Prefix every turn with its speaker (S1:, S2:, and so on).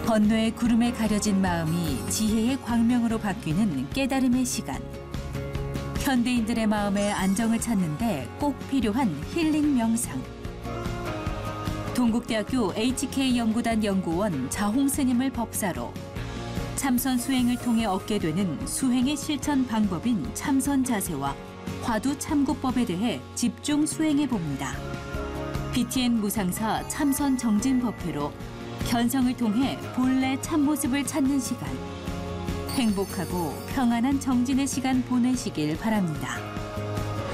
S1: 번뇌의 구름에 가려진 마음이 지혜의 광명으로 바뀌는 깨달음의 시간. 현대인들의 마음의 안정을 찾는데 꼭 필요한 힐링 명상. 동국대학교 HK연구단 연구원 자홍 스님을 법사로 참선 수행을 통해 얻게 되는 수행의 실천 방법인 참선 자세와 화두 참고법에 대해 집중 수행해 봅니다. BTN 무상사 참선 정진 법회로 견성을 통해 본래 참모습을 찾는 시간. 행복하고 평안한 정진의 시간 보내시길 바랍니다.